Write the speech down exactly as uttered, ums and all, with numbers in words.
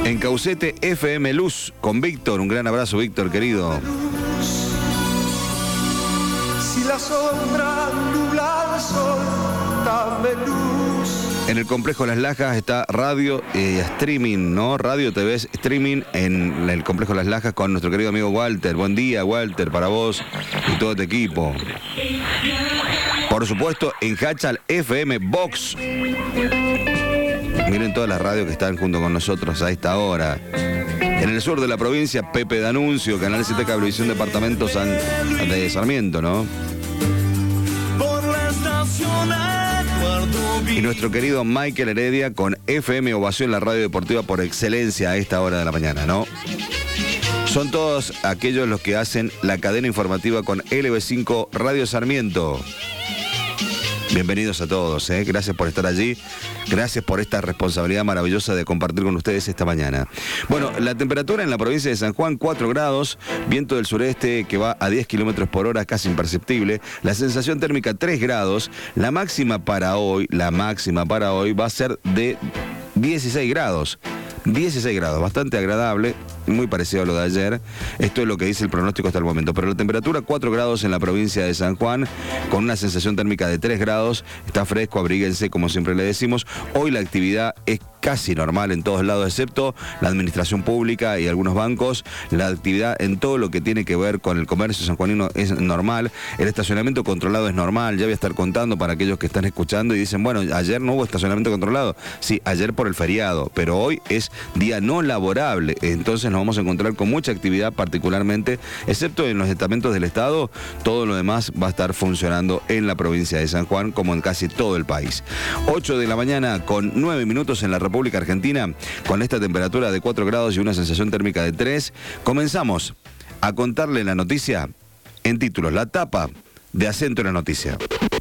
En Caucete, F M Luz, con Víctor. Un gran abrazo, Víctor, querido. Si la sombra nubla el sol, dame luz. En el complejo Las Lajas está radio y eh, streaming, ¿no? Radio, T V, streaming en el complejo Las Lajas con nuestro querido amigo Walter. Buen día, Walter, para vos y todo tu equipo. Por supuesto, en Hachal F M Box. Miren todas las radios que están junto con nosotros a esta hora. En el sur de la provincia, Pepe D'Anuncio, Canal siete Cablevisión Departamento San, de Sarmiento, ¿no? Y nuestro querido Michael Heredia con F M Ovación, la radio deportiva por excelencia a esta hora de la mañana, ¿no? Son todos aquellos los que hacen la cadena informativa con L B cinco Radio Sarmiento. Bienvenidos a todos, ¿eh? Gracias por estar allí, gracias por esta responsabilidad maravillosa de compartir con ustedes esta mañana. Bueno, la temperatura en la provincia de San Juan, cuatro grados, viento del sureste que va a diez kilómetros por hora, casi imperceptible, la sensación térmica tres grados, la máxima para hoy, la máxima para hoy va a ser de dieciséis grados. dieciséis grados, bastante agradable, muy parecido a lo de ayer. Esto es lo que dice el pronóstico hasta el momento. Pero la temperatura cuatro grados en la provincia de San Juan, con una sensación térmica de tres grados. Está fresco, abríguense, como siempre le decimos. Hoy la actividad es casi normal en todos lados, excepto la administración pública y algunos bancos. La actividad en todo lo que tiene que ver con el comercio sanjuanino es normal. El estacionamiento controlado es normal. Ya voy a estar contando para aquellos que están escuchando y dicen, bueno, ayer no hubo estacionamiento controlado. Sí, ayer por el feriado, pero hoy es día no laborable. Entonces nos vamos a encontrar con mucha actividad, particularmente, excepto en los estamentos del Estado. Todo lo demás va a estar funcionando en la provincia de San Juan, como en casi todo el país. ocho de la mañana con nueve minutos en la República Argentina, con esta temperatura de cuatro grados y una sensación térmica de tres. Comenzamos a contarle la noticia en títulos, la tapa de Acento en la Noticia.